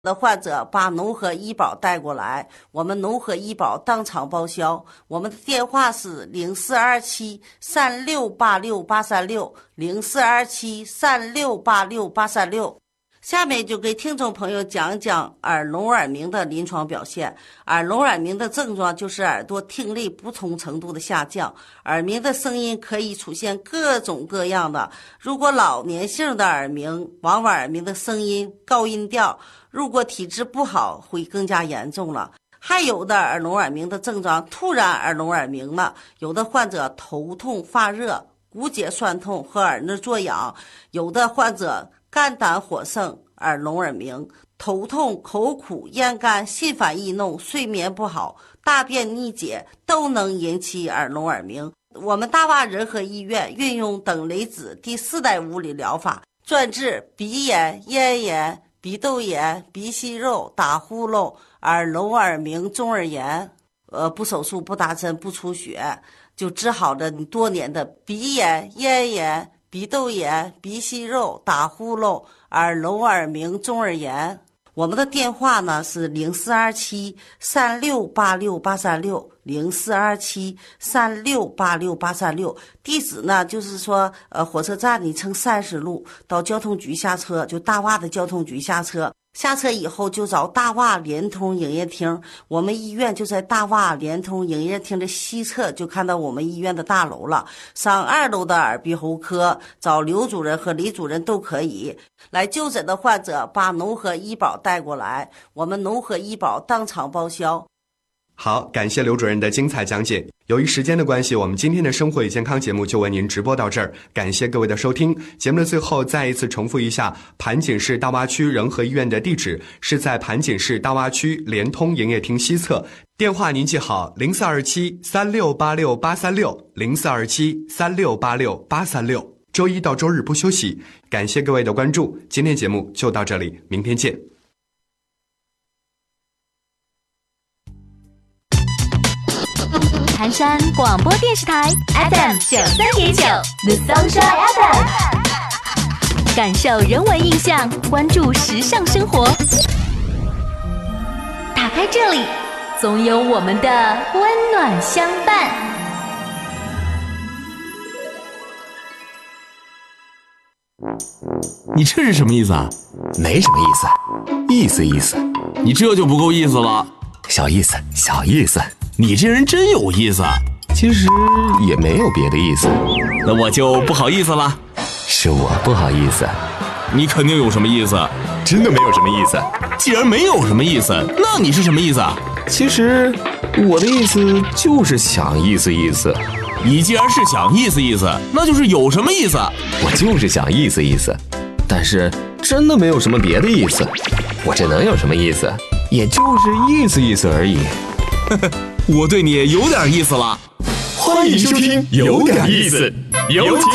的患者把农合医保带过来，我们农合医保当场报销。我们的电话是042736886836，042736886836。下面就给听众朋友讲讲耳聋耳鸣的临床表现。耳聋耳鸣的症状就是耳朵听力不同程度的下降，耳鸣的声音可以出现各种各样的。如果老年性的耳鸣，往往耳鸣的声音高音调，如果体质不好会更加严重了。还有的耳聋耳鸣的症状突然耳聋耳鸣了，有的患者头痛发热、骨节酸痛和耳内作痒，有的患者肝胆火盛、耳聋耳鸣，头痛、口苦、咽干、心烦易怒、睡眠不好、大便逆解都能引起耳聋耳鸣。我们大洼仁和医院运用等离子第4代物理疗法，专治鼻炎、咽炎、鼻窦炎、鼻息肉、打呼噜、耳聋耳鸣、中耳炎，不手术、不打针、不出血，就治好了你多年的鼻炎、咽炎、鼻窦炎、鼻息肉、打呼噜、耳聋耳鸣、中耳炎。我们的电话呢是042736886836，042736886836。地址呢就是说，火车站你乘30路到交通局下车，就大洼的交通局下车。下车以后就找大洼联通营业厅，我们医院就在大洼联通营业厅的西侧，就看到我们医院的大楼了。上2楼的耳鼻喉科，找刘主任和李主任都可以。来就诊的患者把农合医保带过来，我们农合医保当场报销。 好，感谢刘主任的精彩讲解。由于时间的关系，我们今天的生活与健康节目就为您直播到这儿，感谢各位的收听。节目的最后再一次重复一下，盘锦市大洼区仁和医院的地址是在盘锦市大洼区联通营业厅西侧，电话您记好042736868360，042736868336。周一到周日不休息。感谢各位的关注，今天节目就到这里，明天见。 盘山广播电视台 FM93.9 The Sunshine FM， 感受人文印象，关注时尚生活。打开这里，总有我们的温暖相伴。 你这是什么意思啊？ 没什么意思，意思意思。 你这就不够意思了。 小意思，小意思。 你这人真有意思。 其实也没有别的意思。 那我就不好意思了。 是我不好意思。 你肯定有什么意思。 真的没有什么意思。 既然没有什么意思，那你是什么意思啊？ 其实我的意思就是想意思意思。 你既然是想意思意思，那就是有什么意思。 我就是想意思意思，但是真的没有什么别的意思。我这能有什么意思？也就是意思意思而已。 我对你有点意思了。 欢迎收听有点意思，有请